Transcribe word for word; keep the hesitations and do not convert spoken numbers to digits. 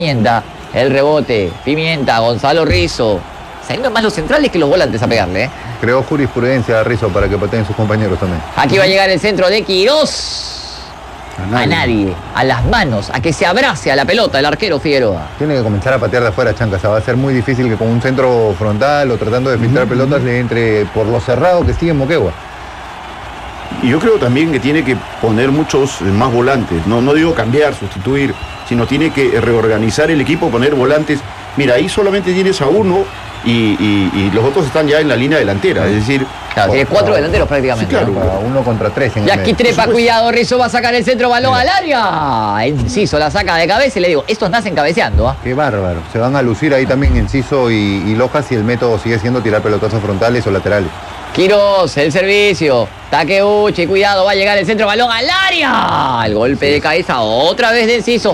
Pimienta, el rebote, Pimienta, Gonzalo Rizzo. Saliendo más los centrales que los volantes a pegarle, ¿eh? Creó jurisprudencia Rizzo para que pateen sus compañeros también. Aquí va a llegar el centro de Quirós. A nadie. A nadie, a las manos, a que se abrace a la pelota el arquero Figueroa. Tiene que comenzar a patear de afuera, Chanca. O sea, va a ser muy difícil que con un centro frontal o tratando de filtrar Ujú. pelotas le entre por lo cerrado que sigue Moquegua. Y yo creo también que tiene que poner muchos eh, más volantes. No, no digo cambiar, sustituir, sino tiene que reorganizar el equipo, poner volantes. Mira, ahí solamente tienes a uno y, y- y los otros están ya en la línea delantera. Es decir, Claro, tiene cuatro delanteros prácticamente. Sí, claro. ¿no? Para uno contra tres en Y el aquí medio. trepa, cuidado, Rizzo va a sacar el centro, balón al área. Enciso la saca de cabeza y le digo, estos nacen cabeceando, ¿ah? Qué bárbaro. Se van a lucir ahí también Enciso y, y Lojas y el método sigue siendo tirar pelotazos frontales o laterales. Quirós, el servicio. Takeuchi, cuidado, va a llegar el centro, balón al área. El golpe de cabeza otra vez de Enciso.